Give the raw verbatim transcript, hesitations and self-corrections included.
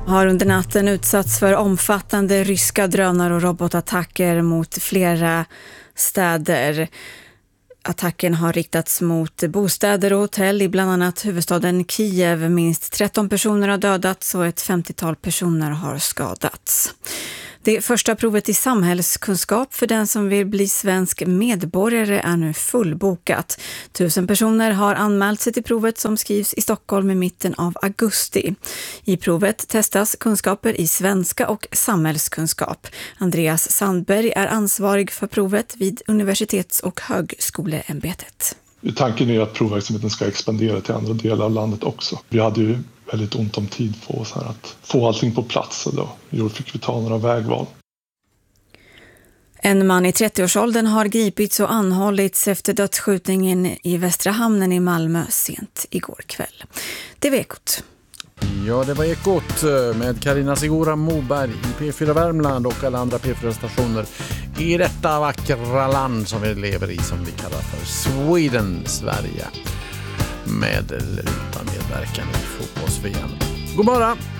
har under natten utsatts för omfattande ryska drönare och robotattacker mot flera städer. Attacken har riktats mot bostäder och hotell i bland annat huvudstaden Kiev. Minst tretton personer har dödats och ett femtiotal personer har skadats. Det första provet i samhällskunskap för den som vill bli svensk medborgare är nu fullbokat. Tusen personer har anmält sig till provet som skrivs i Stockholm i mitten av augusti. I provet testas kunskaper i svenska och samhällskunskap. Andreas Sandberg är ansvarig för provet vid Universitets- och högskoleämbetet. Tanken är att provverksamheten ska expandera till andra delar av landet också. Vi hade ju väldigt ont om tid på oss här att få allting på plats, och då fick vi ta några vägval. En man i trettioårsåldern har gripits och anhållits efter dödsskjutningen i Västra hamnen i Malmö sent igår kväll. Det var Ekot. Ja, det var Ekot med Carina Sigora Moberg i P fyra Värmland och alla andra P fyra-stationer i detta vackra land som vi lever i, som vi kallar för Sweden, Sverige, med eller utan medverkan i fotbolls-V M. God morgon!